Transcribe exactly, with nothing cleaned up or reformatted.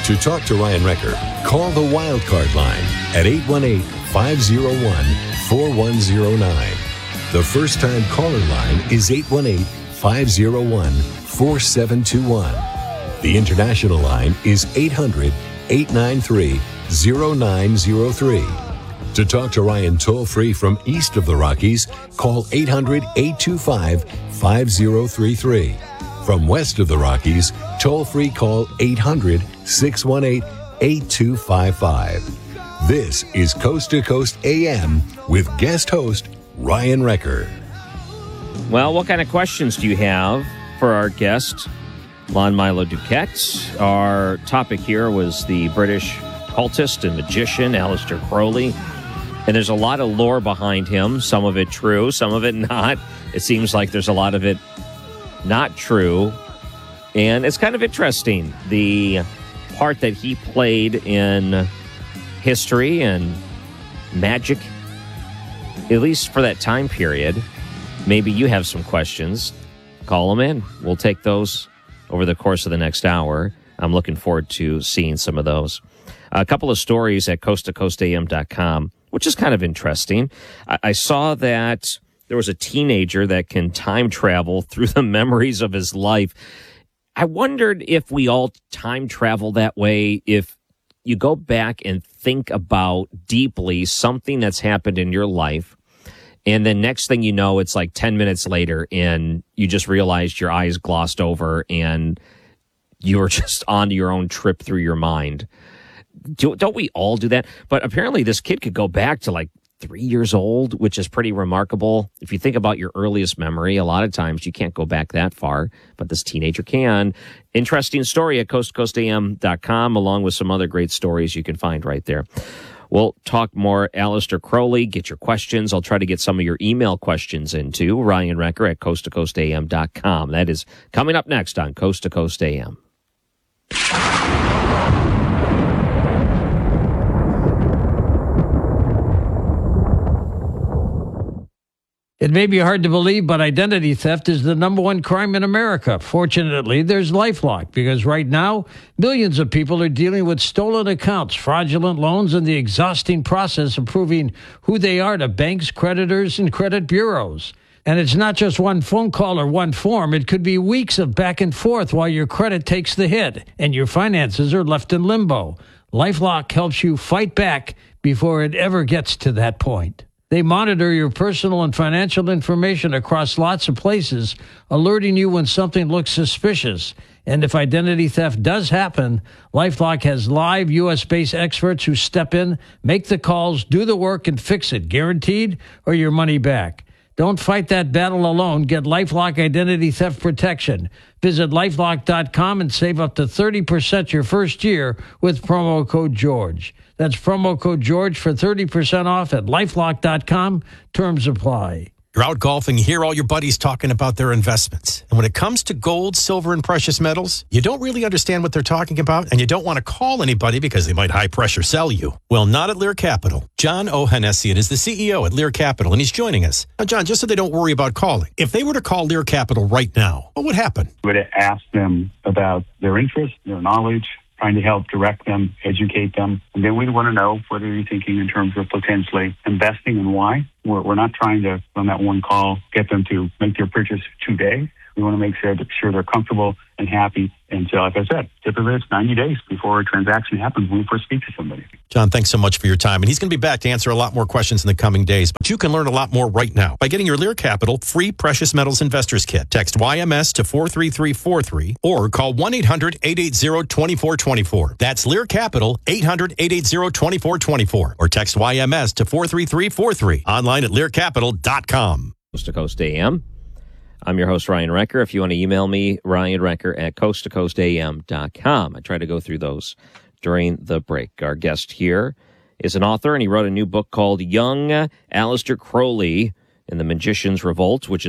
To talk to Ryan Recker, call the Wildcard line at eight one eight, five oh one, four one oh nine. The first-time caller line is eight one eight, five oh one, four seven two one. The international line is eight hundred, eight nine three, oh nine oh three. To talk to Ryan toll-free from east of the Rockies, call eight hundred, eight two five, five oh three three. From west of the Rockies, toll-free call eight hundred, six one eight, eight two five five. This is Coast to Coast A M with guest host Ryan Recker. Well, what kind of questions do you have for our guest, Lon Milo Duquette? Our topic here was the British occultist and magician, Aleister Crowley. And there's a lot of lore behind him, some of it true, some of it not. It seems like there's a lot of it not true. And it's kind of interesting, the part that he played in history and magic, at least for that time period. Maybe you have some questions. Call them in. We'll take those over the course of the next hour. I'm looking forward to seeing some of those. A couple of stories at coast to coast a m dot com, which is kind of interesting. I, I saw that there was a teenager that can time travel through the memories of his life. I wondered if we all time travel that way, if you go back and think about deeply something that's happened in your life, and then next thing you know, it's like ten minutes later, and you just realized your eyes glossed over, and you were just on your own trip through your mind. Do, don't we all do that? But apparently this kid could go back to like three years old, which is pretty remarkable. If you think about your earliest memory, a lot of times you can't go back that far, but this teenager can. Interesting story at coast to coast a m dot com, along with some other great stories you can find right there. We'll talk more Aleister Crowley. Get your questions. I'll try to get some of your email questions into Ryan Recker at coast to coast a m dot com. That is coming up next on Coast to Coast A M. It may be hard to believe, but identity theft is the number one crime in America. Fortunately, there's LifeLock, because right now, millions of people are dealing with stolen accounts, fraudulent loans, and the exhausting process of proving who they are to banks, creditors, and credit bureaus. And it's not just one phone call or one form. It could be weeks of back and forth while your credit takes the hit and your finances are left in limbo. LifeLock helps you fight back before it ever gets to that point. They monitor your personal and financial information across lots of places, alerting you when something looks suspicious. And if identity theft does happen, LifeLock has live U S-based experts who step in, make the calls, do the work, and fix it, guaranteed, or your money back. Don't fight that battle alone. Get LifeLock Identity Theft Protection. Visit lifelock dot com and save up to thirty percent your first year with promo code George. That's promo code George for thirty percent off at lifelock dot com. Terms apply. You're out golfing, you hear all your buddies talking about their investments. And when it comes to gold, silver, and precious metals, you don't really understand what they're talking about, and you don't want to call anybody because they might high-pressure sell you. Well, not at Lear Capital. John Ohanessian is the C E O at Lear Capital, and he's joining us. Now, John, just so they don't worry about calling, if they were to call Lear Capital right now, what would happen? I would ask them about their interests, their knowledge, trying to help direct them, educate them. And then we'd want to know what are you thinking in terms of potentially investing and why. We're, we're not trying to, on that one call, get them to make their purchase today. We want to make sure that sure they're comfortable and happy. And so, like I said, typically it's ninety days before a transaction happens when we first speak to somebody. John, thanks so much for your time. And he's going to be back to answer a lot more questions in the coming days. But you can learn a lot more right now by getting your Lear Capital free Precious Metals Investors Kit. Text Y M S to four three three four three or call one eight hundred, eight eight zero, two four two four. That's Lear Capital, eight hundred, eight eight zero, two four two four. Or text Y M S to four three three four three. Online at lear capital dot com. Coast to Coast A M. I'm your host, Ryan Recker. If you want to email me, Ryan Recker at coast to coast a m dot com. I try to go through those during the break. Our guest here is an author, and he wrote a new book called Young Aleister Crowley and the Magician's Revolt, which is